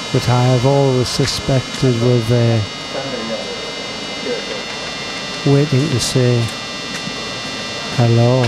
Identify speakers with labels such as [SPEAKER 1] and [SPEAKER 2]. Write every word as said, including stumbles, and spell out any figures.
[SPEAKER 1] But I have always suspected were there, waiting to say hello.